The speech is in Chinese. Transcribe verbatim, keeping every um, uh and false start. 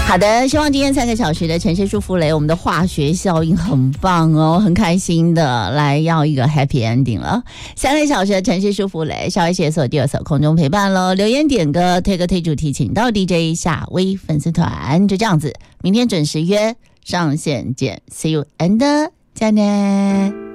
好的，希望今天三个小时的城市舒芙蕾，我们的化学效应很棒哦，很开心的来要一个 happy ending 了。三个小时的城市舒芙蕾，稍微写手第二首空中陪伴喽，留言点歌推歌推主题，请到 D J 夏威粉丝团，就这样子，明天准时约上线见 ，See you and 再见。